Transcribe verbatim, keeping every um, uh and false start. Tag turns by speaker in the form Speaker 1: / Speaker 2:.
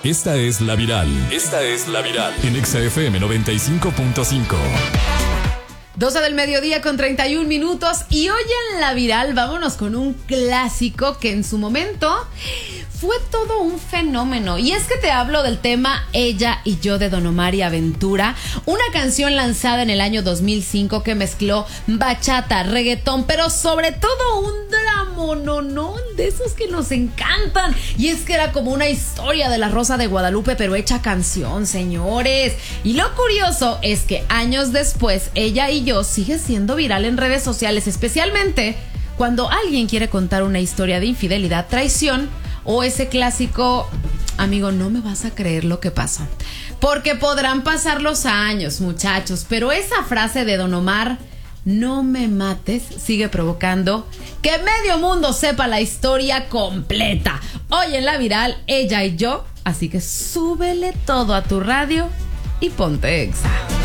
Speaker 1: Esta es La Viral. Esta es La Viral. En Exa F M noventa y cinco punto cinco.
Speaker 2: doce del mediodía con treinta y un minutos. Y hoy en La Viral vámonos con un clásico que en su momento fue todo un fenómeno. Y es que te hablo del tema Ella y Yo de Don Omar y Aventura, una canción lanzada en el año dos mil cinco que mezcló bachata, reggaetón, pero sobre todo un dramononón de esos que nos encantan. Y es que era como una historia de la Rosa de Guadalupe, pero hecha canción, señores. Y lo curioso es que años después, Ella y Yo sigue siendo viral en redes sociales, especialmente cuando alguien quiere contar una historia de infidelidad, traición o ese clásico, amigo, no me vas a creer lo que pasó. Porque podrán pasar los años, muchachos, pero esa frase de Don Omar, no me mates, sigue provocando que medio mundo sepa la historia completa. Hoy en La Viral, Ella y Yo, así que súbele todo a tu radio y ponte Exa.